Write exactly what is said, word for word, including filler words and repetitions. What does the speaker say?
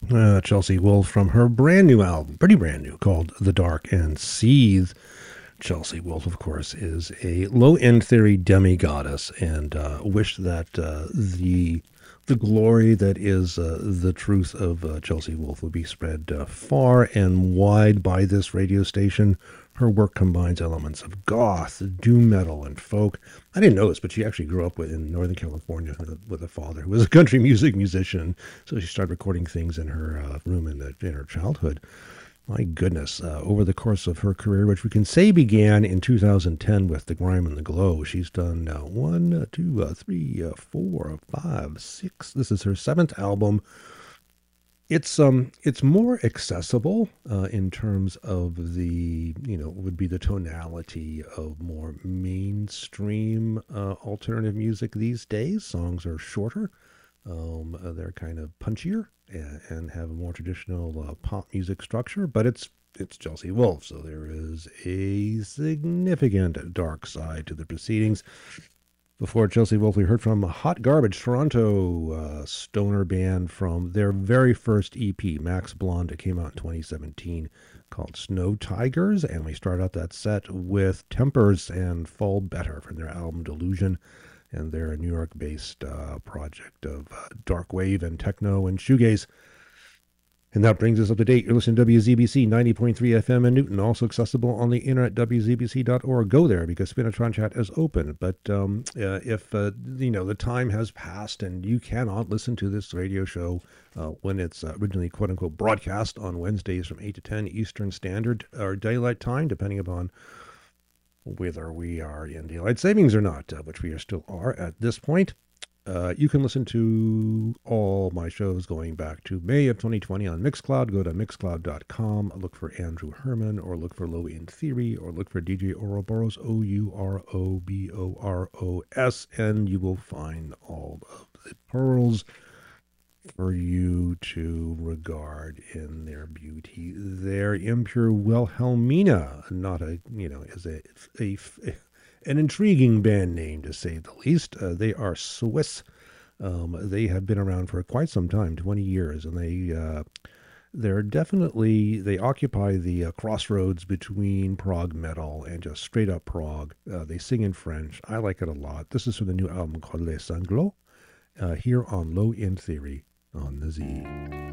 Uh, Chelsea Wolfe from her brand new album, pretty brand new, called The Dark and Seethe. Chelsea Wolfe, of course, is a low-end theory demigoddess, and uh, wish that uh, the the glory that is uh, the truth of uh, Chelsea Wolfe would be spread uh, far and wide by this radio station. Her work combines elements of goth, doom metal, and folk. I didn't know this, but she actually grew up with, in Northern California with a, with a father who was a country music musician. So she started recording things in her uh, room in, the, in her childhood. My goodness, uh, over the course of her career, which we can say began in two thousand ten with The Grime and the Glow, she's done uh, one, uh, two, uh, three, uh, four, five, six. This is her seventh album. It's um, it's more accessible uh, in terms of the, you know, would be the tonality of more mainstream uh, alternative music these days. Songs are shorter. Um, uh, they're kind of punchier and, and have a more traditional uh, pop music structure, but it's it's Chelsea Wolfe, so there is a significant dark side to the proceedings. Before Chelsea Wolfe, we heard from Hot Garbage, Toronto uh, stoner band from their very first E P, Max Blonde. It came out in twenty seventeen, called Snow Tigers, and we start out that set with Tempers and Fall Better from their album Delusion, and their New York-based uh, project of uh, dark wave and techno and shoegaze. And that brings us up to date. You're listening to W Z B C ninety point three F M in Newton, also accessible on the internet, w z b c dot org. Go there because Spinatron Chat is open. But um, uh, if, uh, you know, the time has passed and you cannot listen to this radio show uh, when it's uh, originally, quote-unquote, broadcast on Wednesdays from eight to ten Eastern Standard or Daylight Time, depending upon whether we are in daylight savings or not, uh, which we are still are at this point. Uh, you can listen to all my shows going back to May of twenty twenty on Mixcloud. Go to mixcloud dot com, look for Andrew Herman, or look for Low End Theory, or look for D J Ouroboros, O U R O B O R O S, and you will find all of the pearls for you to regard in their beauty. Their Impure Wilhelmina, not a, you know, is a, a, a an intriguing band name, to say the least. Uh, they are Swiss. Um, they have been around for quite some time, twenty years, and they uh, they're definitely, they occupy the uh, crossroads between prog metal and just straight up prog. Uh, they sing in French. I like it a lot. This is from the new album called Les Sanglots, uh, here on Low End Theory on the Z.